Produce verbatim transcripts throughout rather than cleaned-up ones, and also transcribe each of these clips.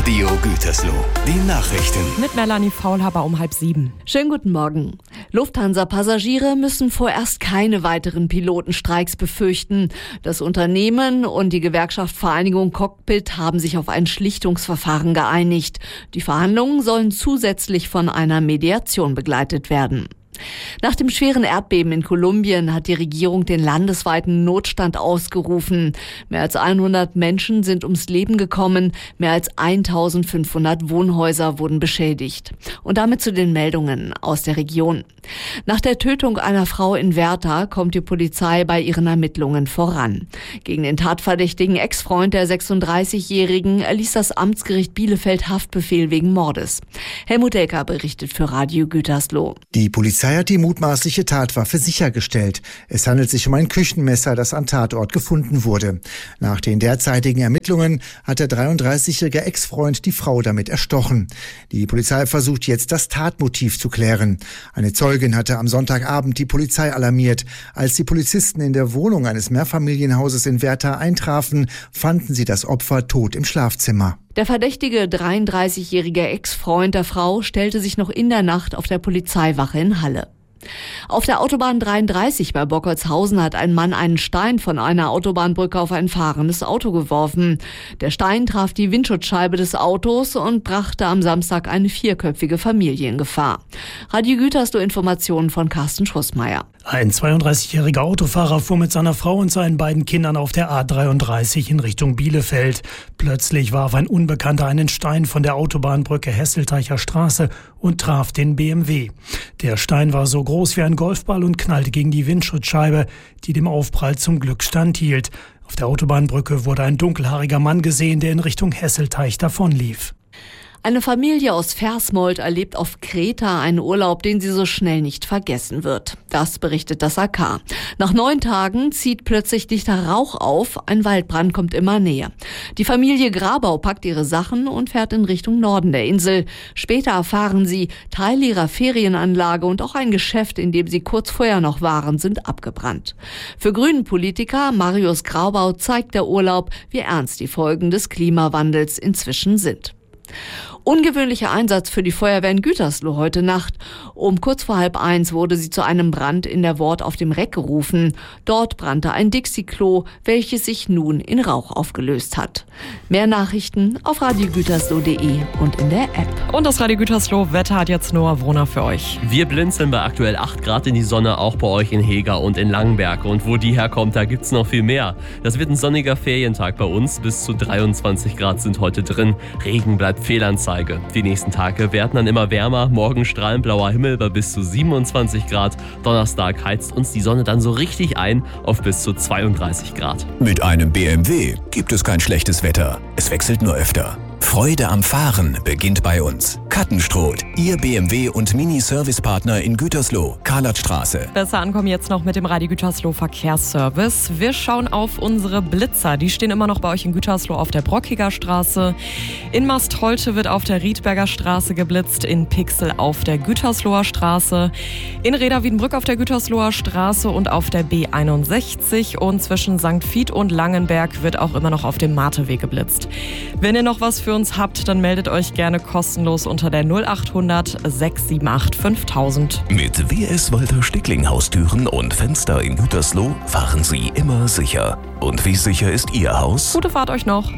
Radio Gütersloh, die Nachrichten. Mit Melanie Faulhaber um halb sieben. Schönen guten Morgen. Lufthansa-Passagiere müssen vorerst keine weiteren Pilotenstreiks befürchten. Das Unternehmen und die Gewerkschaft Vereinigung Cockpit haben sich auf ein Schlichtungsverfahren geeinigt. Die Verhandlungen sollen zusätzlich von einer Mediation begleitet werden. Nach dem schweren Erdbeben in Kolumbien hat die Regierung den landesweiten Notstand ausgerufen. Mehr als hundert Menschen sind ums Leben gekommen, mehr als eintausendfünfhundert Wohnhäuser wurden beschädigt. Und damit zu den Meldungen aus der Region. Nach der Tötung einer Frau in Werther kommt die Polizei bei ihren Ermittlungen voran. Gegen den tatverdächtigen Ex-Freund der sechsunddreißigjährigen erließ das Amtsgericht Bielefeld Haftbefehl wegen Mordes. Helmut Elker berichtet für Radio Gütersloh. Die Polizei hat die mutmaßliche Tatwaffe sichergestellt. Es handelt sich um ein Küchenmesser, das am Tatort gefunden wurde. Nach den derzeitigen Ermittlungen hat der dreiunddreißigjährige Ex-Freund die Frau damit erstochen. Die Polizei versucht jetzt, das Tatmotiv zu klären. Eine Zeugin hatte am Sonntagabend die Polizei alarmiert. Als die Polizisten in der Wohnung eines Mehrfamilienhauses in Werther eintrafen, fanden sie das Opfer tot im Schlafzimmer. Der verdächtige dreiunddreißigjährige Ex-Freund der Frau stellte sich noch in der Nacht auf der Polizeiwache in Halle. Auf der Autobahn dreiunddreißig bei Bockertshausen hat ein Mann einen Stein von einer Autobahnbrücke auf ein fahrendes Auto geworfen. Der Stein traf die Windschutzscheibe des Autos und brachte am Samstag eine vierköpfige Familie in Gefahr. Radio Gütersloh Informationen von Carsten Schussmeier. Ein zweiunddreißigjähriger Autofahrer fuhr mit seiner Frau und seinen beiden Kindern auf der A dreiunddreißig in Richtung Bielefeld. Plötzlich warf ein Unbekannter einen Stein von der Autobahnbrücke Hesselteicher Straße und traf den B M W. Der Stein war so groß wie ein Golfball und knallte gegen die Windschutzscheibe, die dem Aufprall zum Glück standhielt. Auf der Autobahnbrücke wurde ein dunkelhaariger Mann gesehen, der in Richtung Hesselteich davonlief. Eine Familie aus Versmold erlebt auf Kreta einen Urlaub, den sie so schnell nicht vergessen wird. Das berichtet das A K. Nach neun Tagen zieht plötzlich dichter Rauch auf, ein Waldbrand kommt immer näher. Die Familie Grabau packt ihre Sachen und fährt in Richtung Norden der Insel. Später erfahren sie, Teile ihrer Ferienanlage und auch ein Geschäft, in dem sie kurz vorher noch waren, sind abgebrannt. Für Grünen-Politiker Marius Grabau zeigt der Urlaub, wie ernst die Folgen des Klimawandels inzwischen sind. Ungewöhnlicher Einsatz für die Feuerwehr in Gütersloh heute Nacht. Um kurz vor halb eins wurde sie zu einem Brand in der Wort auf dem Reck gerufen. Dort brannte ein Dixie-Klo, welches sich nun in Rauch aufgelöst hat. Mehr Nachrichten auf radio gütersloh punkt de und in der App. Und das Radio Gütersloh Wetter hat jetzt Noah Wohner für euch. Wir blinzeln bei aktuell acht Grad in die Sonne, auch bei euch in Heger und in Langenberg. Und wo die herkommt, da gibt's noch viel mehr. Das wird ein sonniger Ferientag bei uns. Bis zu dreiundzwanzig Grad sind heute drin. Regen bleibt Fehlanzeige. Die nächsten Tage werden dann immer wärmer. Morgen strahlend blauer Himmel bei bis zu siebenundzwanzig Grad. Donnerstag heizt uns die Sonne dann so richtig ein auf bis zu zweiunddreißig Grad. Mit einem B M W gibt es kein schlechtes Wetter. Es wechselt nur öfter. Freude am Fahren beginnt bei uns. Kattenstroth, Ihr B M W- und Mini-Service-Partner in Gütersloh, Karlatstraße. Besser ankommen jetzt noch mit dem Radio Gütersloh Verkehrsservice. Wir schauen auf unsere Blitzer. Die stehen immer noch bei euch in Gütersloh auf der Brockiger Straße. In Mastholte wird auf der Riedberger Straße geblitzt, in Pixel auf der Gütersloher Straße, in Reda-Wiedenbrück auf der Gütersloher Straße und auf der B einundsechzig und zwischen Sankt Vith und Langenberg wird auch immer noch auf dem Marteweg geblitzt. Wenn ihr noch was für uns habt, dann meldet euch gerne kostenlos unter der null achthundert sechs sieben acht fünftausend. Mit W S Walter Stickling Haustüren und Fenster in Gütersloh fahren Sie immer sicher. Und wie sicher ist Ihr Haus? Gute Fahrt euch noch.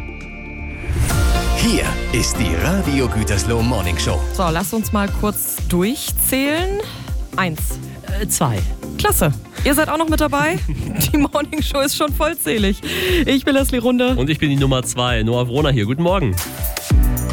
Hier ist die Radio Gütersloh Morning Show. So, lasst uns mal kurz durchzählen. Eins. Äh, zwei. Klasse. Ihr seid auch noch mit dabei? Die Morning Show ist schon vollzählig. Ich bin Leslie Runde. Und ich bin die Nummer zwei. Noah Wohner hier. Guten Morgen.